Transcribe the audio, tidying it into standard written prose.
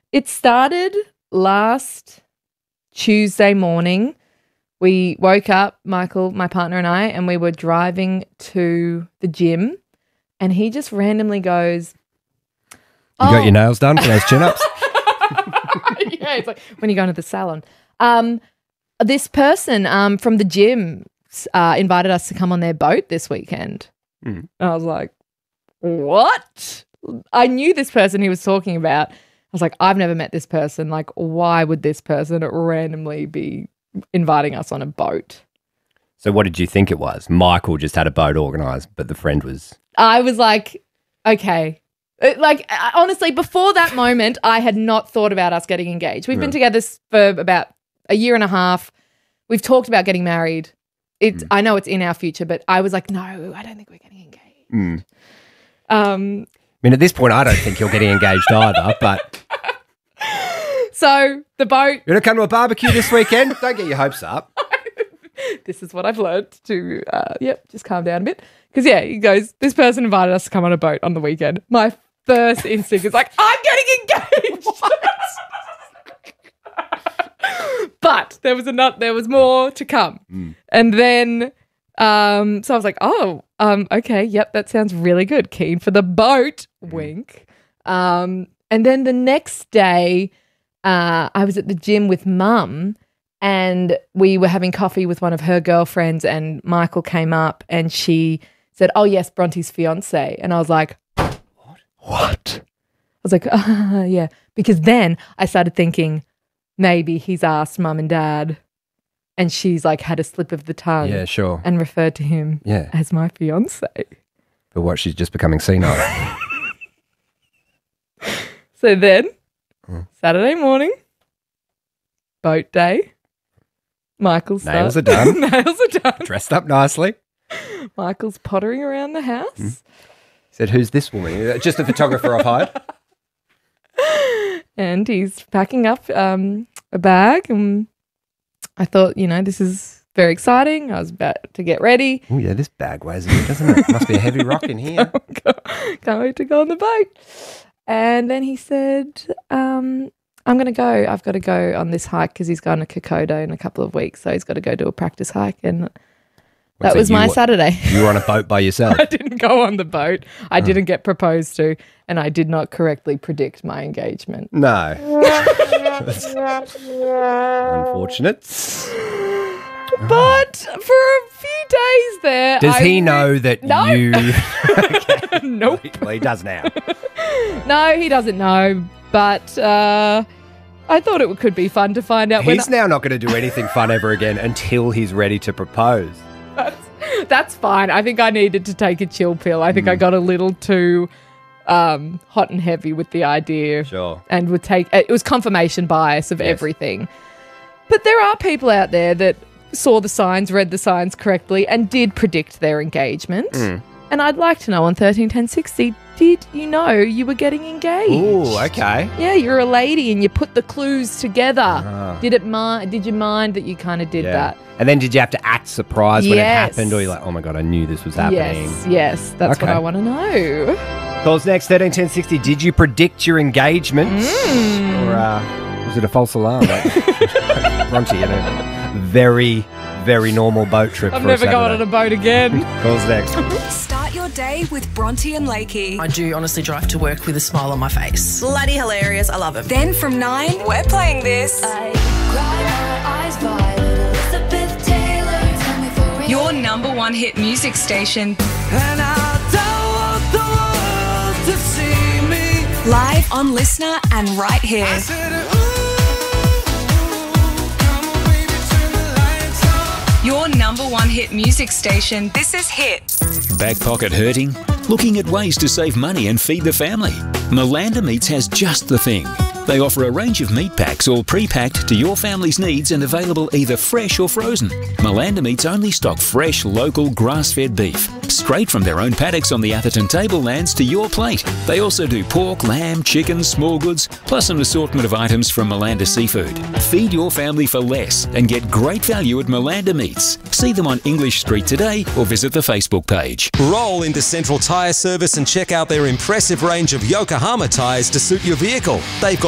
It started last Tuesday morning. We woke up, Michael, my partner and I, and we were driving to the gym, and he just randomly goes, You got your nails done for those chin-ups? Yeah, it's like, when you go into the salon. This person from the gym invited us to come on their boat this weekend. And I was like, what? I knew this person he was talking about. I was like, I've never met this person. Like, why would this person randomly be inviting us on a boat? So what did you think it was? Michael just had a boat organised, but the friend was... I was like, okay. Honestly, before that moment, I had not thought about us getting engaged. We've been together for about a year and a half. We've talked about getting married. I know it's in our future, but I was like, no, I don't think we're getting engaged. I mean, at this point, I don't think you're getting engaged either, but... So the boat... You're going to come to a barbecue this weekend? Don't get your hopes up. This is what I've learned to, just calm down a bit. Because, he goes, this person invited us to come on a boat on the weekend. My first instinct is like, I'm getting engaged. But there was more to come. And then, so I was like, okay, yep, that sounds really good. Keen for the boat, wink. And then the next day, I was at the gym with Mum, and we were having coffee with one of her girlfriends, and Michael came up and she said, oh, yes, Bronte's fiance. And I was like, what? I was like, yeah. Because then I started thinking maybe he's asked Mum and Dad and she's like had a slip of the tongue. Yeah, sure. And referred to him as my fiance. But what, she's just becoming senile? So then, Saturday morning, boat day. Michael's Nails are done. Nails are done. Dressed up nicely. Michael's pottering around the house. He said, who's this woman? Just a photographer I've hired. And he's packing up a bag, and I thought, this is very exciting. I was about to get ready. Oh, yeah, this bag weighs a bit, doesn't it? Must be a heavy rock in here. Can't wait to go on the boat. And then he said, I'm going to go. I've got to go on this hike because he's going to Kokoda in a couple of weeks. So he's got to go do a practice hike. And that was my Saturday. You were on a boat by yourself? I didn't go on the boat. I didn't get proposed to. And I did not correctly predict my engagement. No. Unfortunate. But for a few days there... Does he know that you... Okay. Nope. Well, he does now. No, he doesn't know. But I thought it could be fun to find out. He's now not going to do anything fun ever again until he's ready to propose. That's fine. I think I needed to take a chill pill. I think I got a little too hot and heavy with the idea. Sure. And it was confirmation bias of everything. But there are people out there that saw the signs, read the signs correctly, and did predict their engagement. And I'd like to know on 131060, did you know you were getting engaged? Oh, okay. Yeah, you're a lady and you put the clues together. Did you mind that you kind of did that? And then did you have to act surprised when it happened, or you're like, oh my God, I knew this was happening? Yes, that's what I want to know. Calls next, 131060. Did you predict your engagement? Or was it a false alarm? Bronte, a very, very normal boat trip I've for a Saturday. never gone on a boat again. Calls next. Start your day with Bronte and Lakey. I do honestly drive to work with a smile on my face. Bloody hilarious. I love it. Then from 9, we're playing this. I cry my eyes violet, Elizabeth Taylor. Tell me for real. Your number one hit music station. And I don't want the world to see me. Live on Listener and right here. I said, come on, baby, turn the lights on. Your number one hit music station. This is Hit. Back pocket hurting? Looking at ways to save money and feed the family? Malanda Meats has just the thing. They offer a range of meat packs all pre-packed to your family's needs and available either fresh or frozen. Malanda Meats only stock fresh, local, grass-fed beef, straight from their own paddocks on the Atherton Tablelands to your plate. They also do pork, lamb, chicken, small goods, plus an assortment of items from Malanda Seafood. Feed your family for less and get great value at Malanda Meats. See them on English Street today or visit the Facebook page. Roll into Central Tyre Service and check out their impressive range of Yokohama tyres to suit your vehicle. They've got